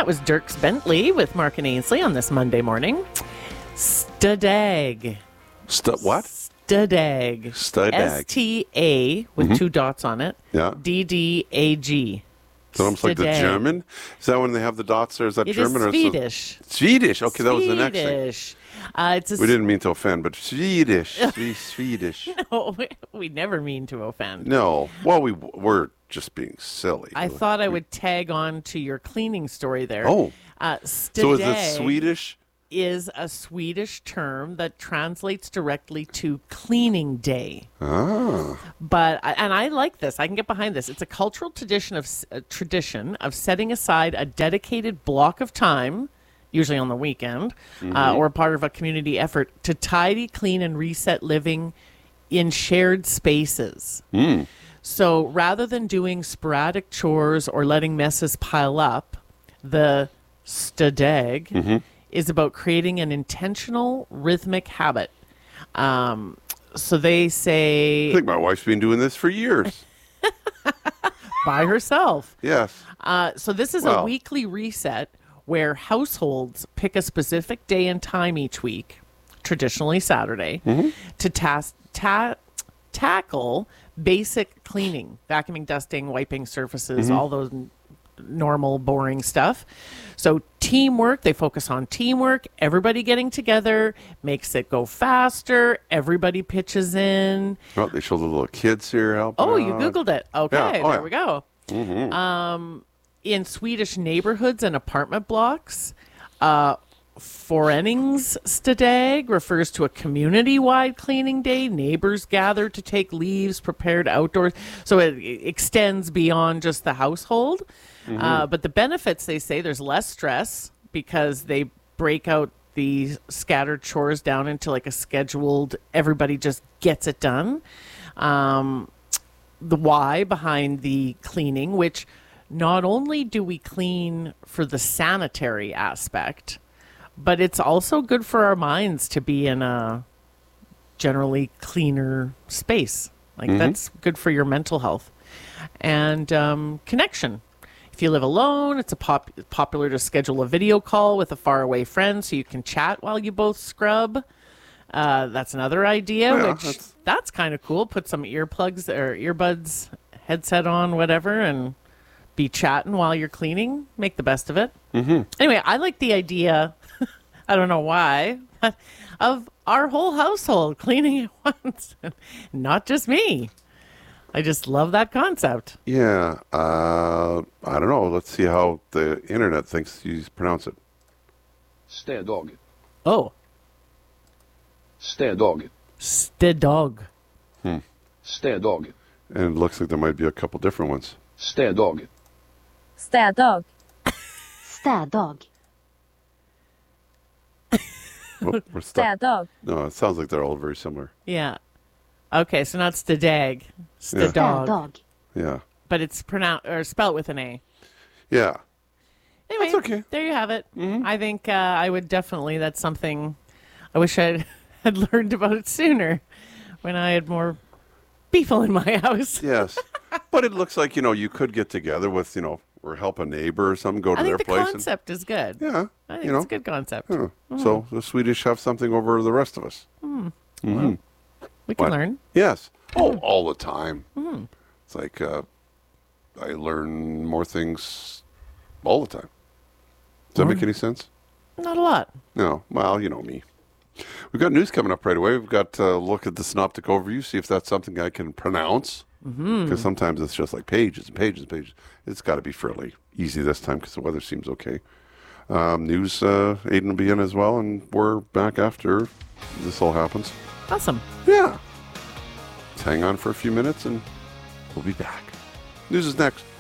That was Dierks Bentley with Mark and Ainsley on this Monday morning. Stadag. What? Stadag. Stadag. STA with two dots on it. Yeah. DDAG. So almost like the German? Is that when they have the dots there? Is that German? It is Swedish. Swedish. Okay, that was the next thing. We didn't mean to offend, but Swedish. Swedish. No, we never mean to offend. No. Well, we're just being silly. I thought I would tag on to your cleaning story there. Oh. So is Stadag it Swedish? Is a Swedish term that translates directly to cleaning day. Ah. And I like this. I can get behind this. It's a cultural tradition of setting aside a dedicated block of time, usually on the weekend, or part of a community effort to tidy, clean, and reset living in shared spaces. So rather than doing sporadic chores or letting messes pile up, the Stadag is about creating an intentional rhythmic habit. So they say... I think my wife's been doing this for years. By herself. Yes. So this is a weekly reset where households pick a specific day and time each week, traditionally Saturday, to tackle basic cleaning, vacuuming, dusting, wiping surfaces, all those normal, boring stuff. So teamwork, they focus on teamwork, everybody getting together, makes it go faster, everybody pitches in. Oh, they show the little kids here helping out. You Googled it. Okay, yeah. There we go. In Swedish neighborhoods and apartment blocks, Föreningsdag refers to a community-wide cleaning day. Neighbors gather to take leaves prepared outdoors. So it extends beyond just the household. But the benefits, they say, there's less stress because they break out the scattered chores down into like a scheduled, everybody just gets it done. The why behind the cleaning, which not only do we clean for the sanitary aspect, but it's also good for our minds to be in a generally cleaner space. Like that's good for your mental health and connection. If you live alone, it's popular to schedule a video call with a faraway friend so you can chat while you both scrub. That's another idea, that's kind of cool. Put some earplugs or earbuds, headset on, whatever, and be chatting while you're cleaning. Make the best of it. Anyway, I like the idea, I don't know why, of our whole household cleaning at once. Not just me. I just love that concept. Yeah. I don't know. Let's see how the internet thinks you pronounce it. Städdag. Oh. Städdag. Städdag. Städdag. And it looks like there might be a couple different ones. Städdag. Städdag. Städdag. We're stuck. Städdag. No, it sounds like they're all very similar. Yeah. Okay, so not Stadag. Städdag. Städdag. Yeah. But it's pronounced or spelled with an A. Yeah. Anyway, That's okay. There you have it. I think I would definitely, that's something, I wish I had learned about it sooner when I had more people in my house. Yes. But it looks like, you could get together with, or help a neighbor or something, go to their place. I think the concept is good. Yeah. I think it's a good concept. Yeah. So the Swedish have something over the rest of us. Well, we can learn. Yes. Oh, all the time. It's like I learn more things all the time. Does that make any sense? Not a lot. No. Well, you know me. We've got news coming up right away. We've got to look at the synoptic overview, see if that's something I can pronounce. Because sometimes it's just like pages and pages and pages. It's got to be fairly easy this time because the weather seems okay. News, Aiden will be in as well, and we're back after this all happens. Awesome. Yeah. Let's hang on for a few minutes, and we'll be back. News is next.